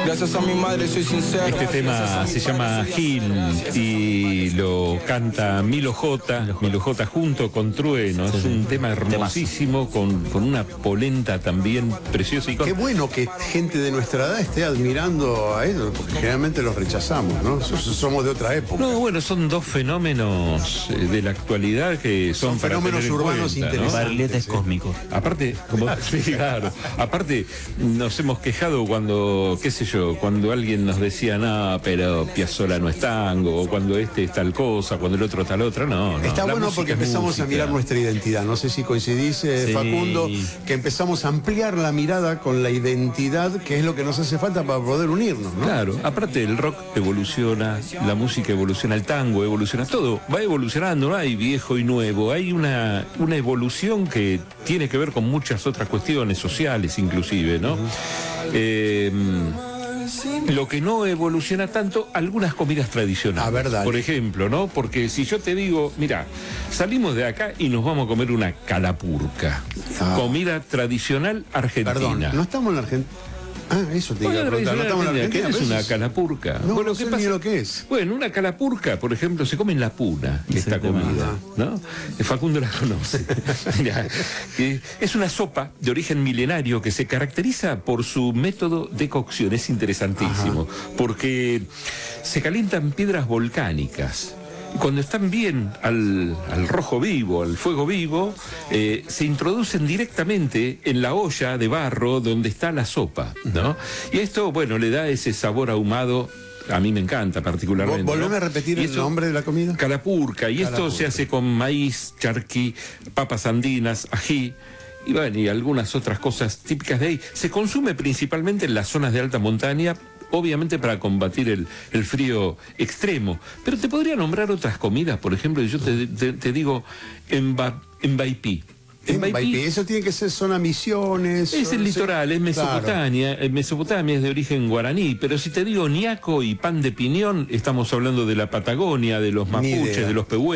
Gracias a mi madre soy sincero. Este tema se llama Gil y lo canta Milo J junto con Trueno. Es un tema hermosísimo con una polenta también preciosa. Y Qué bueno que gente de nuestra edad esté admirando a ellos, porque generalmente los rechazamos, ¿no? Somos de otra época. No, bueno, son dos fenómenos de la actualidad que son para fenómenos tener en urbanos cuenta, interesantes. ¿no? Barriletes cósmicos. Aparte, sí, claro. Aparte, nos hemos quejado cuando, qué sé yo, cuando alguien nos decía, no, pero Piazzolla no es tango, o cuando este es tal cosa, cuando el otro tal otra, no. Está la bueno música porque es empezamos a música. mirar nuestra identidad. No sé si coincidís, Sí. Facundo, que empezamos a ampliar la mirada con la identidad, que es lo que nos hace falta para poder unirnos, ¿no? Claro, aparte el rock evoluciona, la música evoluciona, el tango evoluciona, todo va evolucionando, no hay viejo y nuevo, hay una evolución que tiene que ver con muchas otras cuestiones sociales inclusive, ¿no? Lo que no evoluciona tanto, algunas comidas tradicionales. Ah, verdad. Por ejemplo, ¿no? Porque si yo te digo, mira, salimos de acá y nos vamos a comer una calapurca, comida tradicional argentina. Perdón, no estamos en la Argentina. Ah, eso te iba a preguntar. No estamos en la ¿Qué Argentina. es pero una eso calapurca? No, Bueno, no sé ni lo que es. Bueno, una calapurca, por ejemplo, se come en la puna, esta comida, ¿no? Facundo la conoce. Mirá, es una sopa de origen milenario que se caracteriza por su método de cocción. Es interesantísimo, porque se calientan piedras volcánicas. Cuando están bien al rojo vivo, al fuego vivo, se introducen directamente en la olla de barro donde está la sopa, ¿no? Y esto, bueno, le da ese sabor ahumado. A mí me encanta particularmente. Volveme ¿no? a repetir Y el nombre de la comida. Calapurca. Y esto se hace con maíz, charqui, papas andinas, ají. Y bueno, y algunas otras cosas típicas de ahí. Se consume principalmente en las zonas de alta montaña, obviamente para combatir el frío extremo. Pero te podría nombrar otras comidas, por ejemplo, yo te digo, en Baipí. En Baipí, eso tiene que ser zona Misiones. Es el litoral, es Mesopotamia. Claro. Mesopotamia es de origen guaraní, pero si te digo ñaco y pan de piñón, estamos hablando de la Patagonia, de los mapuches, de los pehuenches.